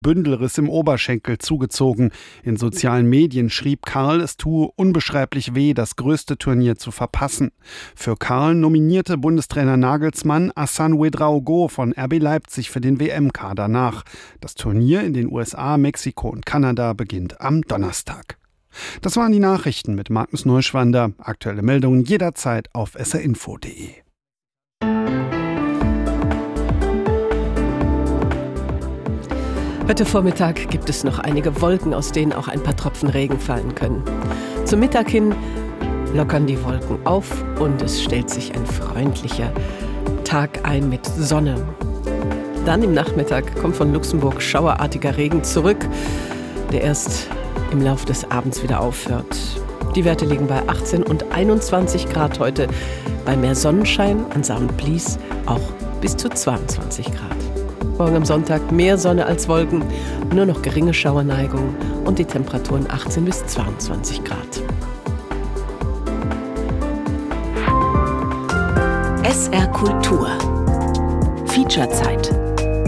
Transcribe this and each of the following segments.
Bündelriss im Oberschenkel zugezogen. In sozialen Medien schrieb Karl, es tue unbeschreiblich weh, das größte Turnier zu verpassen. Für Karl nominierte Bundestrainer Nagelsmann Hassan Ouedraogo von RB Leipzig für den WM-Kader nach. Das Turnier in den USA, Mexiko und Kanada beginnt am Donnerstag. Das waren die Nachrichten mit Markus Neuschwander. Aktuelle Meldungen jederzeit auf srinfo.de. Heute Vormittag gibt es noch einige Wolken, aus denen auch ein paar Tropfen Regen fallen können. Zum Mittag hin lockern die Wolken auf und es stellt sich ein freundlicher Tag ein mit Sonne. Dann im Nachmittag kommt von Luxemburg schauerartiger Regen zurück, der erst im Laufe des Abends wieder aufhört. Die Werte liegen bei 18 und 21 Grad heute, bei mehr Sonnenschein an Saint-Blies auch bis zu 22 Grad. Morgen am Sonntag mehr Sonne als Wolken, nur noch geringe Schauerneigung und die Temperaturen 18 bis 22 Grad. SR Kultur Featurezeit.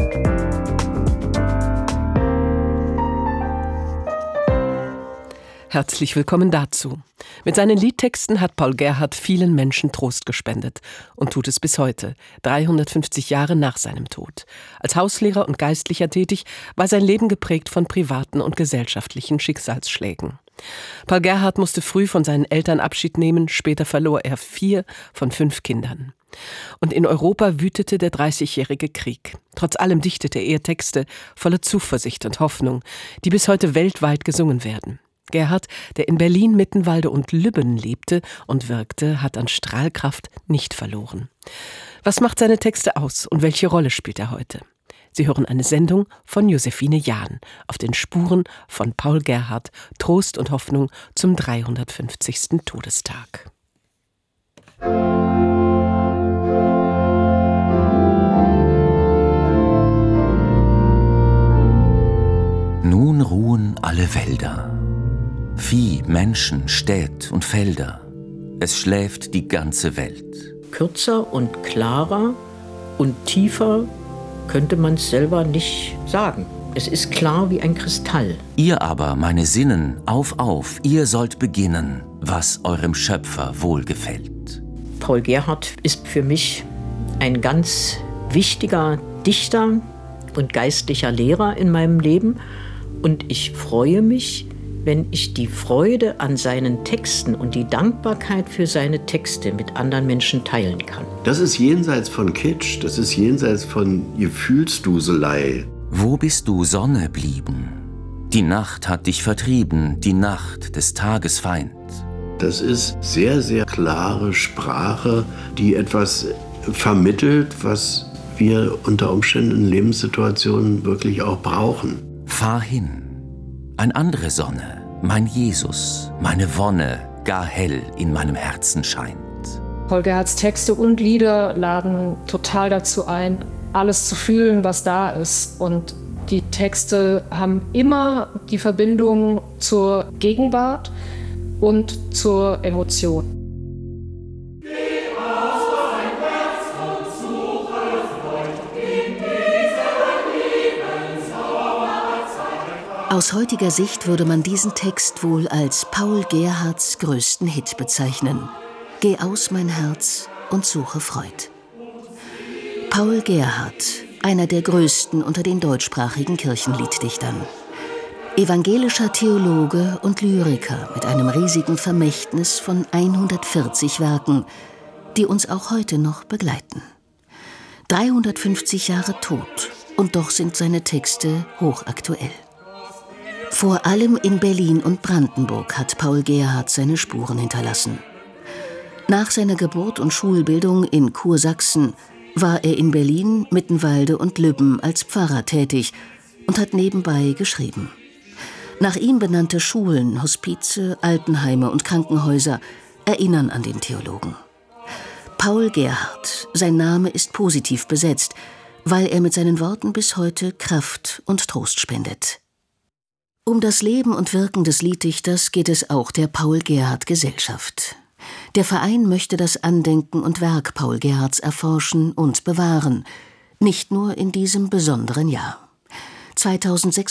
Herzlich willkommen dazu. Mit seinen Liedtexten hat Paul Gerhardt vielen Menschen Trost gespendet und tut es bis heute, 350 Jahre nach seinem Tod. Als Hauslehrer und Geistlicher tätig, war sein Leben geprägt von privaten und gesellschaftlichen Schicksalsschlägen. Paul Gerhardt musste früh von seinen Eltern Abschied nehmen, später verlor er 4 von 5 Kindern. Und in Europa wütete der 30-jährige Krieg. Trotz allem dichtete er Texte voller Zuversicht und Hoffnung, die bis heute weltweit gesungen werden. Gerhardt, der in Berlin, Mittenwalde und Lübben lebte und wirkte, hat an Strahlkraft nicht verloren. Was macht seine Texte aus und welche Rolle spielt er heute? Sie hören eine Sendung von Josephine Jahn auf den Spuren von Paul Gerhardt, Trost und Hoffnung zum 350. Todestag. Nun ruhen alle Wälder. Vieh, Menschen, Städt und Felder. Es schläft die ganze Welt. Kürzer und klarer und tiefer könnte man es selber nicht sagen. Es ist klar wie ein Kristall. Ihr aber, meine Sinnen, auf, ihr sollt beginnen, was eurem Schöpfer wohlgefällt. Paul Gerhardt ist für mich ein ganz wichtiger Dichter und geistlicher Lehrer in meinem Leben. Und ich freue mich, wenn ich die Freude an seinen Texten und die Dankbarkeit für seine Texte mit anderen Menschen teilen kann. Das ist jenseits von Kitsch, das ist jenseits von Gefühlsduselei. Wo bist du, Sonne, blieben? Die Nacht hat dich vertrieben, die Nacht des Tages Feind. Das ist sehr, sehr klare Sprache, die etwas vermittelt, was wir unter Umständen in Lebenssituationen wirklich auch brauchen. Fahr hin. Ein andere Sonne, mein Jesus, meine Wonne, gar hell in meinem Herzen scheint. Paul Gerhardts Texte und Lieder laden total dazu ein, alles zu fühlen, was da ist. Und die Texte haben immer die Verbindung zur Gegenwart und zur Emotion. Aus heutiger Sicht würde man diesen Text wohl als Paul Gerhardts größten Hit bezeichnen. Geh aus, mein Herz, und suche Freud. Paul Gerhardt, einer der größten unter den deutschsprachigen Kirchenlieddichtern. Evangelischer Theologe und Lyriker mit einem riesigen Vermächtnis von 140 Werken, die uns auch heute noch begleiten. 350 Jahre tot, und doch sind seine Texte hochaktuell. Vor allem in Berlin und Brandenburg hat Paul Gerhardt seine Spuren hinterlassen. Nach seiner Geburt und Schulbildung in Kursachsen war er in Berlin, Mittenwalde und Lübben als Pfarrer tätig und hat nebenbei geschrieben. Nach ihm benannte Schulen, Hospize, Altenheime und Krankenhäuser erinnern an den Theologen. Paul Gerhardt, sein Name ist positiv besetzt, weil er mit seinen Worten bis heute Kraft und Trost spendet. Um das Leben und Wirken des Lieddichters geht es auch der Paul-Gerhardt-Gesellschaft. Der Verein möchte das Andenken und Werk Paul Gerhardts erforschen und bewahren, nicht nur in diesem besonderen Jahr. 2006